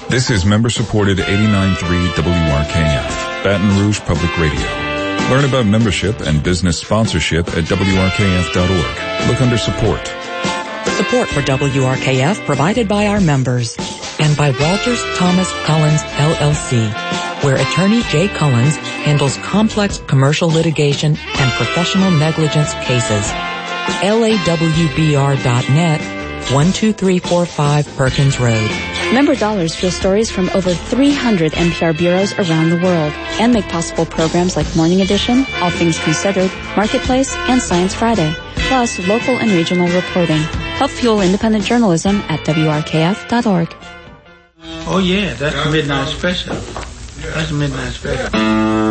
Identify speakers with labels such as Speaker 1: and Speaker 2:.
Speaker 1: This is member-supported 89.3 WRKF, Baton Rouge Public Radio. Learn about membership and business sponsorship at WRKF.org. Look under support.
Speaker 2: Support for WRKF provided by our members and by Walters Thomas Collins LLC, where attorney Jay Collins handles complex commercial litigation and professional negligence cases. LAWBR.net, 12345 Perkins Road.
Speaker 3: Member dollars fuel stories from over 300 NPR bureaus around the world and make possible programs like Morning Edition, All Things Considered, Marketplace, and Science Friday, plus local and regional reporting. Help fuel independent journalism at WRKF.org.
Speaker 4: Oh yeah, that's the Midnight Special. That's the Midnight Special.